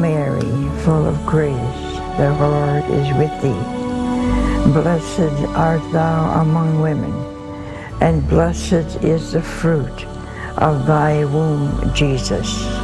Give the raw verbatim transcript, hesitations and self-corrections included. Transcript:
Mary, full of grace, the Lord is with thee. Blessed art thou among women, and blessed is the fruit of thy womb, Jesus.